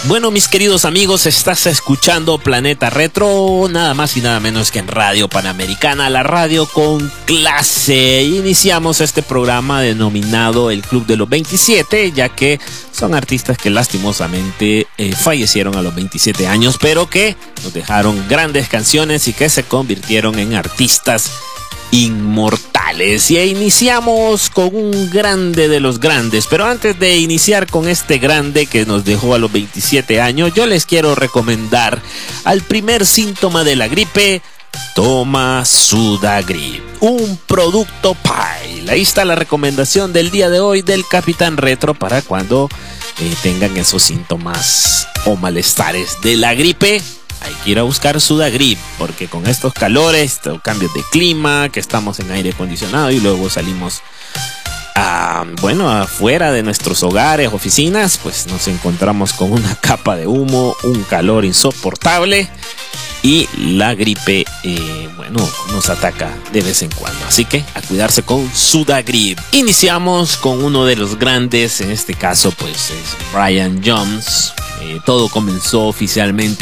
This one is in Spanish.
Bueno, mis queridos amigos, estás escuchando Planeta Retro, nada más y nada menos que en Radio Panamericana, la radio con clase. Iniciamos este programa denominado El Club de los 27, ya que son artistas que lastimosamente fallecieron a los 27 años, pero que nos dejaron grandes canciones y que se convirtieron en artistas inmortales. Y iniciamos con un grande de los grandes, pero antes de iniciar con este grande que nos dejó a los 27 años, yo les quiero recomendar al primer síntoma de la gripe: toma Sudagrip, un producto Pile. Ahí está la recomendación del día de hoy del Capitán Retro para cuando tengan esos síntomas o malestares de la gripe. Hay que ir a buscar Sudagrip, porque con estos calores, estos cambios de clima, que estamos en aire acondicionado y luego salimos afuera de nuestros hogares, oficinas, pues nos encontramos con una capa de humo, un calor insoportable y la gripe, nos ataca de vez en cuando. Así que a cuidarse con Sudagrip. Iniciamos con uno de los grandes, en este caso pues es Brian Jones. Todo comenzó oficialmente